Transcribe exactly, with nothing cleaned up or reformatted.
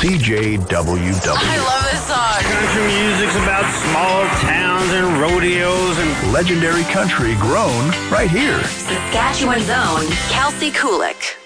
C J W W. I love this song. Country music's about small towns and rodeos and legendary country grown right here. Saskatchewan's own Kelsey Kulik.